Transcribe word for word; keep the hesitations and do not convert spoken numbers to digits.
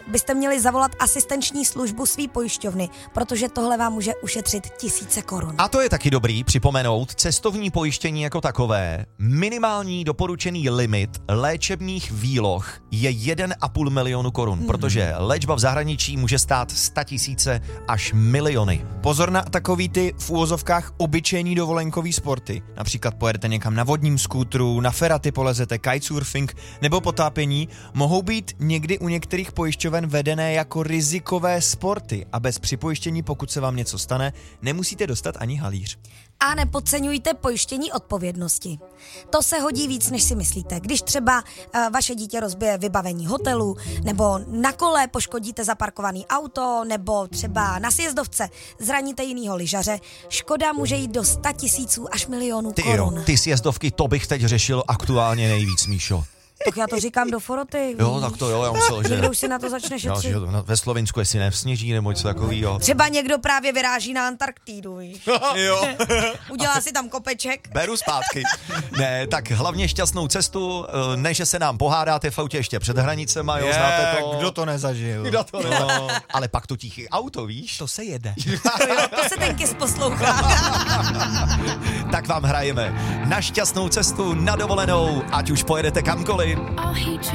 byste měli zavolat asistenční službu svý pojišťovny, protože tohle vám může ušetřit tisíce korun. A to je taky dobrý připomenout, cestovní pojištění jako takové, minimální doporučený limit léčebných výloh je jeden a půl milionu korun, hmm. protože léčba v zahraničí může stát sta tisíce až miliony. Pozor na takový ty v úvozovkách obyčejný dovolenkový sporty. Například pojedete někam na vodním skútru, na feraty polezete, kitesurfing nebo potápění, mohou být někdy u některých pojišťoven vedené jako rizikové sporty a bez připojištění, pokud se vám něco stane, nemusíte dostat ani halíř. A nepodceňujte pojištění odpovědnosti. To se hodí víc, než si myslíte. Když třeba uh, vaše dítě rozbije vybavení hotelu, nebo na kole poškodíte zaparkovaný auto, nebo třeba na sjezdovce zraníte jinýho lyžaře, škoda může jít do sta tisíců až milionů ty korun. Jo, ty sjezdovky, to bych teď řešil aktuálně nejvíc, Míšo. Tak já to říkám do foroty. Jo, tak to jo, já musel, že... Někdo už si na to začne šetřit. Jo, ve Slovensku, jestli nevsněží nebo něco takovýho. Třeba někdo právě vyráží na Antarktídu, víš. Jo. Udělá si tam kopeček. Beru zpátky. Ne, tak hlavně šťastnou cestu, ne, že se nám pohádáte v autě ještě před hranicema, jo, Je, znáte to. Kdo to nezažil? Kdo to nezažil. No. Ale pak to tichý auto, víš? To se jede. To, jo, to se ten Kiss poslouchá. Tak vám hrajeme na šťastnou cestu, na dovolenou, ať už pojedete kamkoliv.